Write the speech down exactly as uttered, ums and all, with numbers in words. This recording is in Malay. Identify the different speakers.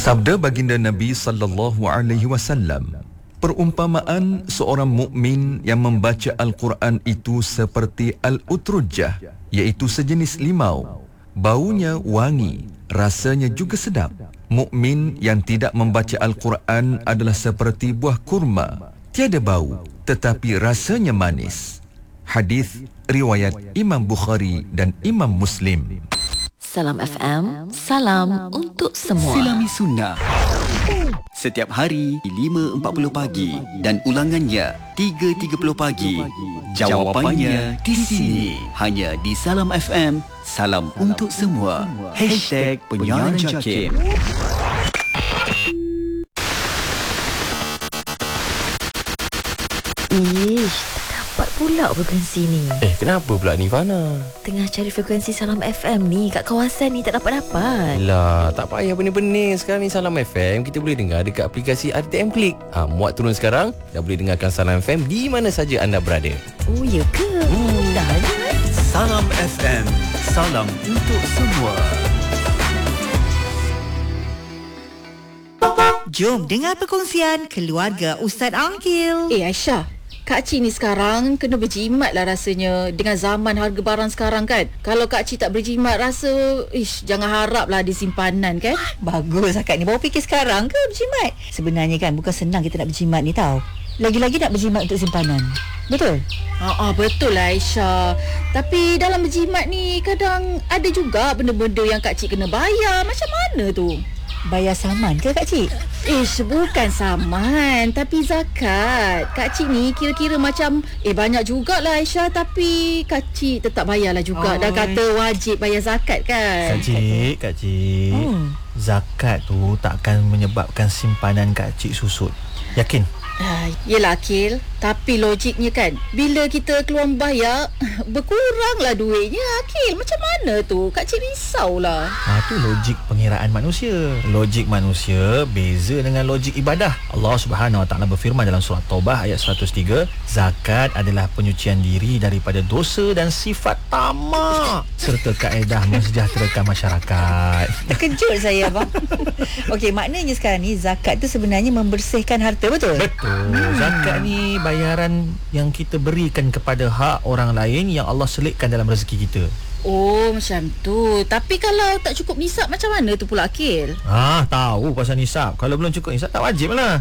Speaker 1: Sabda baginda Nabi sallallahu alaihi wasallam, perumpamaan seorang mukmin yang membaca Al-Quran itu seperti al-utrujah, iaitu sejenis limau. Baunya wangi, rasanya juga sedap. Mukmin yang tidak membaca Al-Quran adalah seperti buah kurma, tiada bau tetapi rasanya manis. Hadis riwayat Imam Bukhari dan Imam Muslim.
Speaker 2: Salam F M, salam untuk semua.
Speaker 3: Silami Sunnah setiap hari lima empat puluh pagi dan ulangannya tiga tiga puluh pagi. Jawapannya di sini, hanya di Salam F M. Salam untuk semua. Hashtag Penyiaran Jakim.
Speaker 2: Ish, tak dapat pula frekuensi ni.
Speaker 4: Eh, kenapa pula ni Fana?
Speaker 2: Tengah cari frekuensi Salam F M ni kat kawasan ni tak dapat-dapat.
Speaker 4: Lah, tak payah benih-benih. Sekarang ni Salam F M kita boleh dengar dekat aplikasi R T M Klik. Ha, muat turun sekarang, dah boleh dengarkan Salam F M di mana saja anda berada.
Speaker 2: Oh, ya ke? Hmm. Dah je.
Speaker 3: Salam F M. Salam untuk semua.
Speaker 5: Jom dengar perkongsian keluarga Ustaz Angkil.
Speaker 6: Eh Aisyah, Kak Cik ni sekarang kena berjimat lah rasanya. Dengan zaman harga barang sekarang kan. Kalau Kak Cik tak berjimat rasa, ish, jangan harap lah ada simpanan kan.
Speaker 5: Bagus akak ni, baru fikir sekarang ke berjimat? Sebenarnya kan bukan senang kita nak berjimat ni tau. Lagi-lagi nak berjimat untuk simpanan. Betul?
Speaker 6: Haa, betul lah Aisyah. Tapi dalam berjimat ni kadang ada juga benda-benda yang Kak Cik kena bayar. Macam mana tu?
Speaker 5: Bayar saman ke Kak Cik?
Speaker 6: Ish, bukan saman, tapi zakat. Kak Cik ni kira-kira macam, eh banyak jugalah Aisyah, tapi Kak Cik tetap bayarlah juga. Oh. Dah kata wajib bayar zakat kan.
Speaker 7: Kak Cik, Kak Cik, hmm. zakat tu takkan menyebabkan simpanan Kak Cik susut. Yakin?
Speaker 6: Ah, yelah Akil, tapi logiknya kan, bila kita keluar bayar, berkuranglah duitnya Akil. Macam mana tu? Kak Cik risaulah.
Speaker 7: Ha, tu logik pengiraan manusia. Logik manusia beza dengan logik ibadah. Allah Subhanahu Wa Taala berfirman dalam surah Taubah ayat seratus tiga, zakat adalah penyucian diri daripada dosa dan sifat tamak serta kaedah mensejahterakan masyarakat.
Speaker 5: Terkejut saya abang. Okey, maknanya sekarang ni zakat tu sebenarnya membersihkan harta, betul?
Speaker 7: Betul. Hmm. Zakat ni bayaran yang kita berikan kepada hak orang lain yang Allah selitkan dalam rezeki kita.
Speaker 6: Oh, macam tu. Tapi kalau tak cukup nisab macam mana tu pula Akil?
Speaker 7: Ah, tahu pasal nisab. Kalau belum cukup nisab tak wajib lah.